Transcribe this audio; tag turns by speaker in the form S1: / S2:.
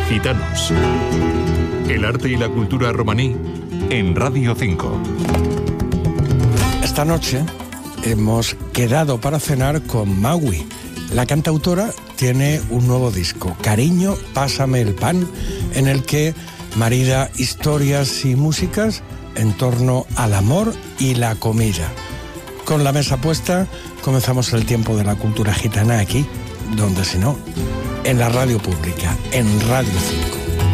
S1: Gitanos. El arte y la cultura romaní en Radio 5.
S2: Esta noche hemos quedado para cenar con Maui. La cantautora tiene un nuevo disco, Cariño, pásame el pan, en el que marida historias y músicas en torno al amor y la comida. Con la mesa puesta, comenzamos el tiempo de la cultura gitana aquí, donde si no, en la radio pública, en Radio 5.